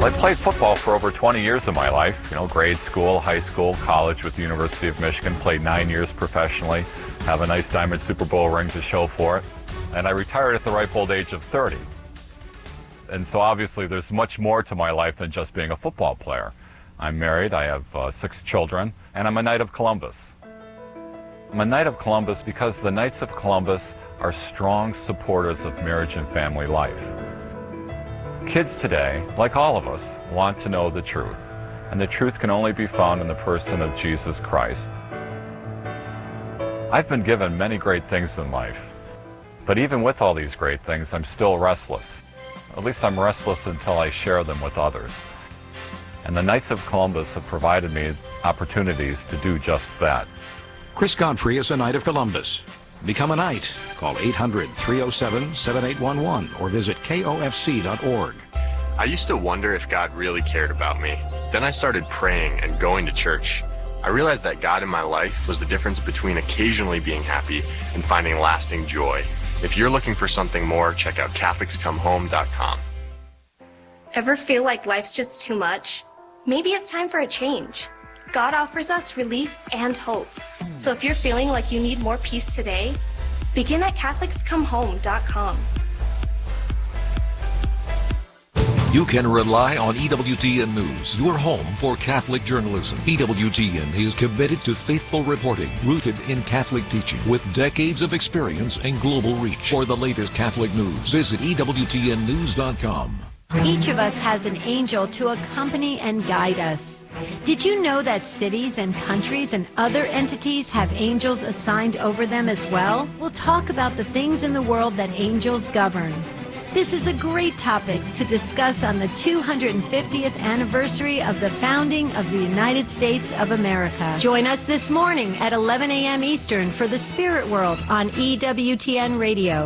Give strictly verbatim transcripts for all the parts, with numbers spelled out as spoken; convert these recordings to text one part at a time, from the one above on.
I played football for over twenty years of my life, you know, grade school, high school, college with the University of Michigan, played nine years professionally, have a nice Diamond Super Bowl ring to show for it, and I retired at the ripe old age of thirty. And so obviously there's much more to my life than just being a football player. I'm married, I have uh, six children, and I'm a Knight of Columbus. I'm a Knight of Columbus because the Knights of Columbus are strong supporters of marriage and family life. Kids today, like all of us, want to know the truth, and the truth can only be found in the person of Jesus Christ. I've been given many great things in life, but even with all these great things, I'm still restless. At least I'm restless until I share them with others. And the Knights of Columbus have provided me opportunities to do just that. Chris Godfrey is a Knight of Columbus. Become a Knight. Call eight hundred, three oh seven, seven eight one one or visit K O F C dot org. I used to wonder if God really cared about me. Then I started praying and going to church. I realized that God in my life was the difference between occasionally being happy and finding lasting joy. If you're looking for something more, check out Catholics Come Home dot com. Ever feel like life's just too much? Maybe it's time for a change. God offers us relief and hope. So if you're feeling like you need more peace today, begin at Catholics Come Home dot com. You can rely on E W T N News, your home for Catholic journalism. E W T N is committed to faithful reporting, rooted in Catholic teaching, with decades of experience and global reach. For the latest Catholic news, visit E W T N news dot com. Each of us has an angel to accompany and guide us. Did you know that cities and countries and other entities have angels assigned over them as well? We'll talk about the things in the world that angels govern. This is a great topic to discuss on the two hundred fiftieth anniversary of the founding of the United States of America. Join us this morning at eleven a m Eastern for the Spirit World on E W T N Radio.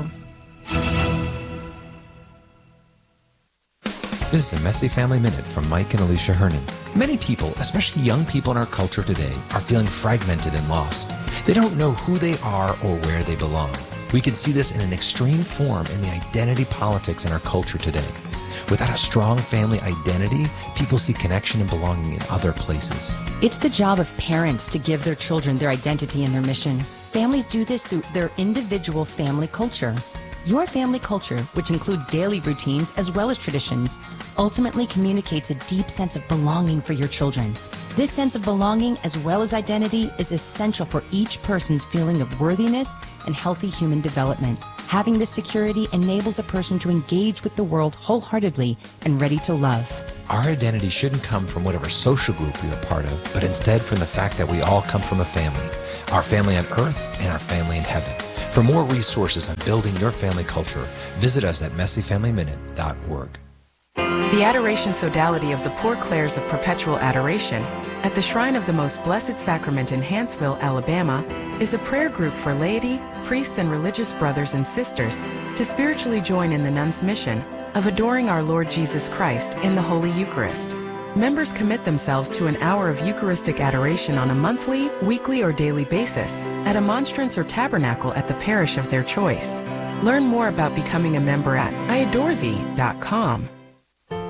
This is a Messy Family Minute from Mike and Alicia Hernan. Many people, especially young people in our culture today, are feeling fragmented and lost. They don't know who they are or where they belong. We can see this in an extreme form in the identity politics in our culture today. Without a strong family identity, people see connection and belonging in other places. It's the job of parents to give their children their identity and their mission. Families do this through their individual family culture. Your family culture, which includes daily routines as well as traditions, ultimately communicates a deep sense of belonging for your children. This sense of belonging as well as identity is essential for each person's feeling of worthiness and healthy human development. Having this security enables a person to engage with the world wholeheartedly and ready to love. Our identity shouldn't come from whatever social group we are part of, but instead from the fact that we all come from a family. Our family on earth and our family in heaven. For more resources on building your family culture, visit us at Messy Family Minute dot org. The Adoration Sodality of the Poor Clares of Perpetual Adoration at the Shrine of the Most Blessed Sacrament in Hanceville, Alabama, is a prayer group for laity, priests, and religious brothers and sisters to spiritually join in the nuns' mission of adoring our Lord Jesus Christ in the Holy Eucharist. Members commit themselves to an hour of Eucharistic adoration on a monthly, weekly, or daily basis at a monstrance or tabernacle at the parish of their choice. Learn more about becoming a member at I adore thee dot com.